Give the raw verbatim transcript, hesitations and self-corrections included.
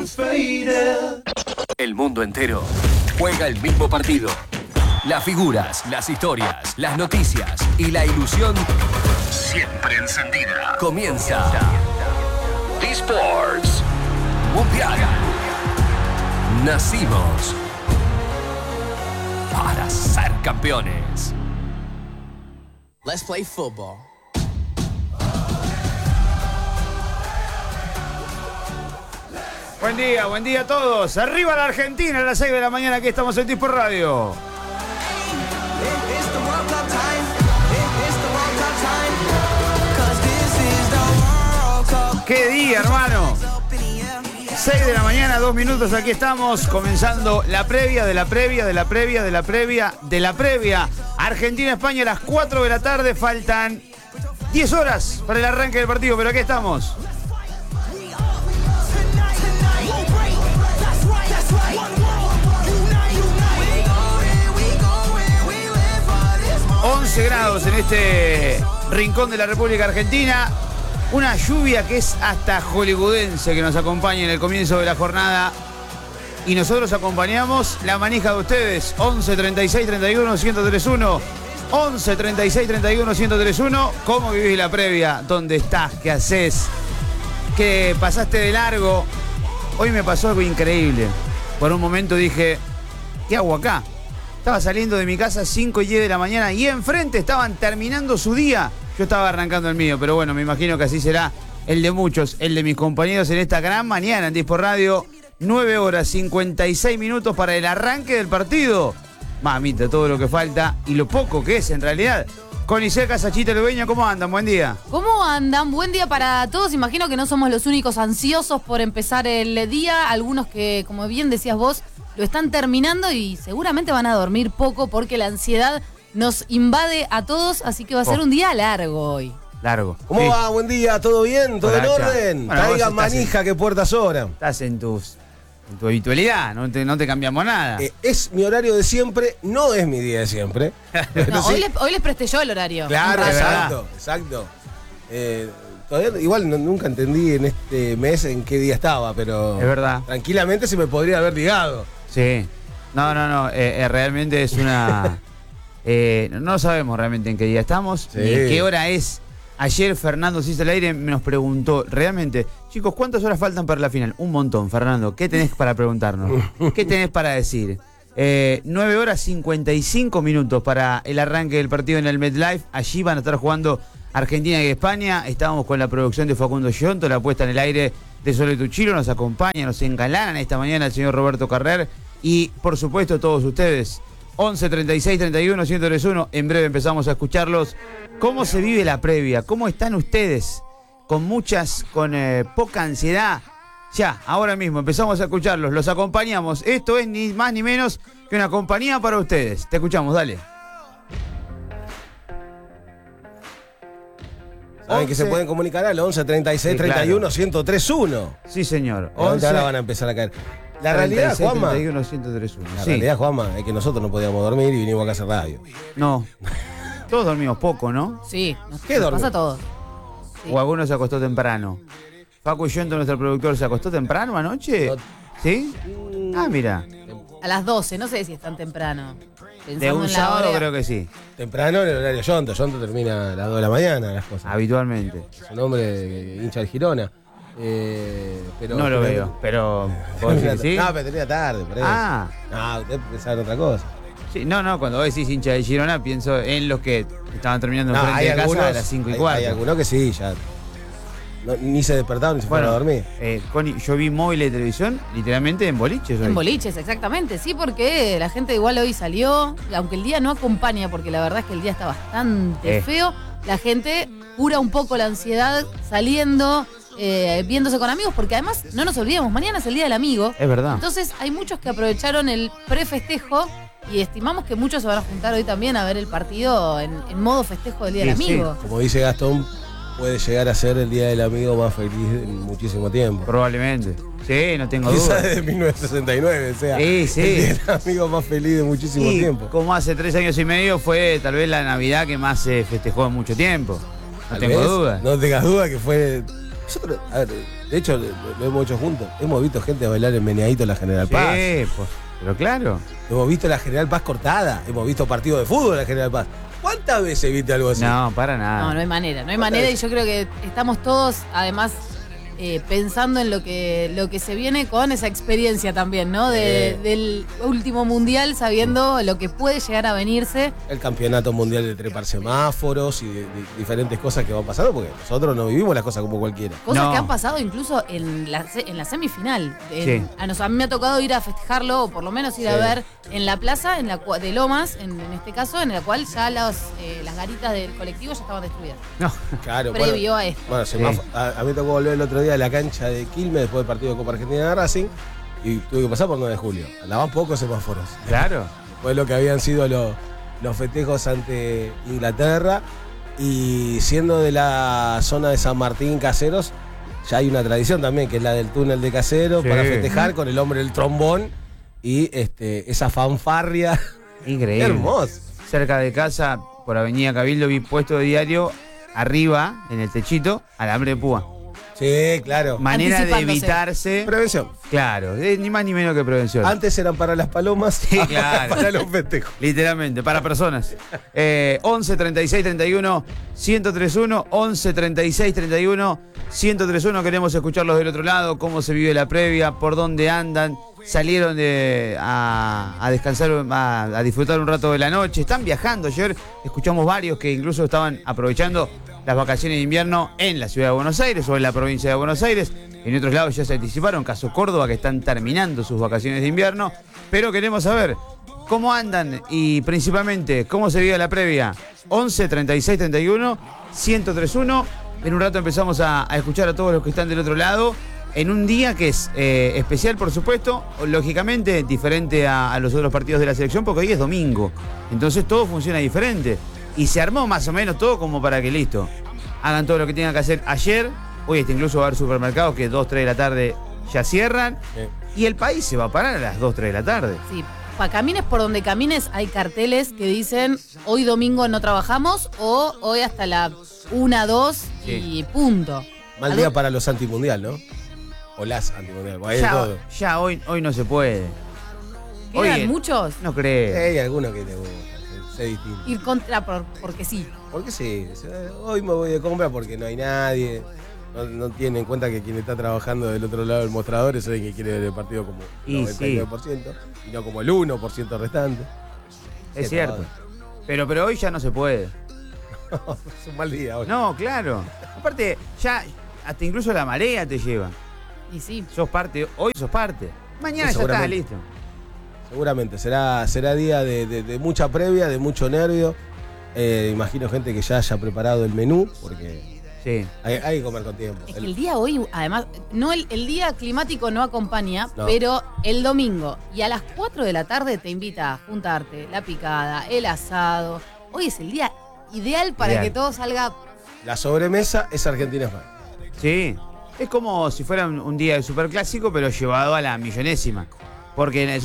El mundo entero juega el mismo partido. Las figuras, las historias, las noticias y la ilusión siempre encendida. Comienza eSports Mundial. Nacimos para ser campeones. Let's play football. Buen día, buen día a todos. Arriba la Argentina a las seis de la mañana. Aquí estamos en Tipo Radio. ¡Qué día, hermano! seis de la mañana, dos minutos. Aquí estamos comenzando la previa de la previa de la previa de la previa de la previa. Argentina-España a las cuatro de la tarde. Faltan diez horas para el arranque del partido, pero aquí estamos. once grados en este rincón de la República Argentina. Una lluvia que es hasta hollywoodense que nos acompaña en el comienzo de la jornada. Y nosotros acompañamos la manija de ustedes. once, treinta y seis, treinta y uno, ciento tres uno. once, treinta y seis, treinta y uno, ciento tres uno. ¿Cómo vivís la previa? ¿Dónde estás? ¿Qué haces? ¿Qué pasaste de largo? Hoy me pasó algo increíble. Por un momento dije, ¿qué hago acá? Estaba saliendo de mi casa a cinco y diez de la mañana y enfrente estaban terminando su día. Yo estaba arrancando el mío, pero bueno, me imagino que así será el de muchos, el de mis compañeros en esta gran mañana en Dispo Radio. nueve horas cincuenta y seis minutos para el arranque del partido. Mamita, todo lo que falta y lo poco que es en realidad. Con Iseca, Sachita Lubeña, ¿cómo andan? Buen día. ¿Cómo andan? Buen día para todos. Imagino que no somos los únicos ansiosos por empezar el día. Algunos que, como bien decías vos, lo están terminando y seguramente van a dormir poco porque la ansiedad nos invade a todos, así que va a ser Oh. un día largo hoy. Largo. ¿Cómo Sí. va? Buen día, ¿todo bien? ¿Todo Hola, en Cha. orden? Bueno, vos Traigan estás manija en- que puertas sobran. Estás en tus en tu habitualidad, no te, no te cambiamos nada. Eh, es mi horario de siempre, no es mi día de siempre. Pero No, sí. hoy, les, hoy les presté yo el horario. Claro, Un rato. exacto, exacto. Eh, todavía igual no- nunca entendí en este mes en qué día estaba, pero Es verdad. tranquilamente se me podría haber ligado. Sí. No, no, no. eh, eh, realmente es una... eh, no sabemos realmente en qué día estamos, Sí. ni qué hora es. Ayer Fernando Cisa al aire nos preguntó, realmente, chicos, ¿cuántas horas faltan para la final? Un montón, Fernando. ¿Qué tenés para preguntarnos? ¿Qué tenés para decir? Eh, nueve horas cincuenta y cinco minutos para el arranque del partido en el MetLife. Allí van a estar jugando Argentina y España. Estábamos con la producción de Facundo Gionto, la puesta en el aire de Sole Tuchilo. Nos acompaña, nos engalanan esta mañana el señor Roberto Carrer. Y, por supuesto, todos ustedes. once, treinta y seis, treinta y uno, ciento tres uno. En breve empezamos a escucharlos. ¿Cómo se vive la previa? ¿Cómo están ustedes? Con muchas, con eh, poca ansiedad. Ya, ahora mismo empezamos a escucharlos. Los acompañamos. Esto es ni más ni menos que una compañía para ustedes. Te escuchamos, dale. Saben que se once. pueden comunicar al once, treinta y seis, Sí, treinta y uno, claro. ciento tres uno. Sí, señor. once, ahora van a empezar a caer. La realidad, Juanma, treinta y seis, treinta y uno, ciento tres uno. la Sí. realidad, Juanma, es que nosotros no podíamos dormir y vinimos acá a hacer radio. No. Todos dormimos poco, ¿no? Sí, nos, ¿Qué nos dormí? pasa todo. Sí. O alguno se acostó temprano. Facu Yonto, nuestro productor, ¿se acostó temprano anoche? No. ¿Sí? Ah, mira. A las doce, no sé si es tan temprano. Pensando De un en la sábado hora- creo que sí. Temprano en el horario Yonto. Yonto termina a las dos de la mañana, las cosas. Habitualmente. Su nombre, eh, hincha del Girona. Eh, pero, No lo pero- veo, pero... ¿vos decís que sí? No, pero termina tarde, por eso. Ah. No, usted pensaba en otra cosa. Sí, no, no, cuando vos decís hincha de Girona, pienso en los que estaban terminando No, enfrente hay de casa algunos, a las cinco y hay- cuarto. Hay algunos que sí, ya. No, ni se despertaron ni se fueron a dormir. eh, Connie, yo vi móviles de televisión literalmente en boliches hoy. En boliches, exactamente. Sí, porque la gente igual hoy salió, y aunque el día no acompaña, porque la verdad es que el día está bastante Eh. feo, la gente cura un poco la ansiedad saliendo, eh, viéndose con amigos, porque además, no nos olvidemos, mañana es el Día del Amigo. Es verdad. Entonces hay muchos que aprovecharon el prefestejo y estimamos que muchos se van a juntar hoy también a ver el partido en, en modo festejo del Día del Sí, sí. Amigo. Como dice Gastón, puede llegar a ser el día del amigo más feliz en muchísimo tiempo. Probablemente. Sí, no tengo Quizás duda. desde mil novecientos sesenta y nueve, o sea, Sí, sí. el día del amigo más feliz de muchísimo Y tiempo. como hace tres años y medio fue tal vez la Navidad que más se festejó en mucho tiempo. No Tal tengo vez, duda. No tengas duda que fue Nosotros, a ver, de hecho, lo, lo hemos hecho juntos. Hemos visto gente bailar en Meneadito en la General Paz. Sí, pues, pero claro. Hemos visto la General Paz cortada. Hemos visto partidos de fútbol en la General Paz. ¿Cuántas veces viste algo así? No, para nada. No, no hay manera, no hay manera y yo creo que estamos todos, además, eh, pensando en lo que, lo que se viene con esa experiencia también, ¿no? De, Eh. Del último mundial, sabiendo lo que puede llegar a venirse. El campeonato mundial de trepar semáforos y de, de diferentes cosas que van pasando, porque nosotros no vivimos las cosas como cualquiera. Cosas No. que han pasado incluso en la, se- en la semifinal. En- Sí. a, nos- a mí me ha tocado ir a festejarlo, o por lo menos ir a Sí. ver en la plaza en la cua- de Lomas, en, en este caso, en la cual ya las, eh, las garitas del colectivo ya estaban destruidas. No. Claro, Previo bueno, a esto. Bueno, semáforo- a, a mí me tocó volver el otro día a la cancha de Quilmes después del partido de Copa Argentina de Racing y tuve que pasar por nueve de julio. Andaban pocos semáforos. Claro. Fue lo que habían sido los, los festejos ante Inglaterra y siendo de la zona de San Martín Caseros, ya hay una tradición también que es la del túnel de Caseros Sí. para festejar con el hombre del trombón y este, esa fanfarria. Increíble. Qué hermoso. Cerca de casa, por Avenida Cabildo, vi puesto de diario, arriba, en el techito, alambre de púa. Sí, claro. Manera de Anticipándose. evitarse. Prevención. Claro, es ni más ni menos que prevención. Antes eran para las palomas, Sí, ahora claro. para los festejos. Literalmente, para personas. Eh, once treinta y seis treinta y uno ciento treinta y uno, once treinta y seis treinta y uno ciento treinta y uno. Queremos escucharlos del otro lado, cómo se vive la previa, por dónde andan, salieron de, a, a descansar, a, a disfrutar un rato de la noche, están viajando. Ayer escuchamos varios que incluso estaban aprovechando las vacaciones de invierno en la ciudad de Buenos Aires o en la provincia de Buenos Aires. En otros lados ya se anticiparon, caso Córdoba, que están terminando sus vacaciones de invierno. Pero queremos saber cómo andan y principalmente cómo se vive la previa. once treinta y seis treinta y uno ciento treinta y uno. En un rato empezamos a, a escuchar a todos los que están del otro lado. En un día que es eh, especial, por supuesto, lógicamente diferente a, a los otros partidos de la selección, porque hoy es domingo. Entonces todo funciona diferente. Y se armó más o menos todo como para que listo, hagan todo lo que tengan que hacer ayer. Hoy este incluso va a haber supermercados que dos, tres de la tarde ya cierran. Sí. Y el país se va a parar a las dos, tres de la tarde. Sí, para camines por donde camines hay carteles que dicen hoy domingo no trabajamos o hoy hasta la una, dos y punto. Mal Algo- día para los antimundial, ¿no? O las antimundial, hay de Ya, todo. ya hoy, hoy no se puede. ¿Quedan Hoy- muchos? No creo. Hay algunos que te gustan, sé distinto. Ir contra por- porque sí. ¿Por qué sí? O sea, hoy me voy de compra porque no hay nadie. No, no tiene en cuenta que quien está trabajando del otro lado del mostrador es alguien que quiere ver el partido como Y el noventa y nueve por ciento y no como el uno por ciento restante. Es Qué cierto. todo. Pero, pero hoy ya no se puede. Es un mal día hoy. No, claro. Aparte, ya hasta incluso la marea te lleva. Y sí. Sos parte, hoy sos parte. Mañana Sí, ya está, seguramente. listo. Seguramente será, será día de, de- de mucha previa, de mucho nervio. Eh, imagino gente que ya haya preparado el menú porque Sí. hay, hay que comer con tiempo. Es que El- el día hoy, además, no el, el día climático no acompaña, No. pero el domingo y a las cuatro de la tarde te invita a juntarte, la picada, el asado. Hoy es el día ideal para Ideal. que todo salga. La sobremesa es Argentina Fan. Sí. Es como si fuera un, un día de superclásico, pero llevado a la millonésima. Porque en el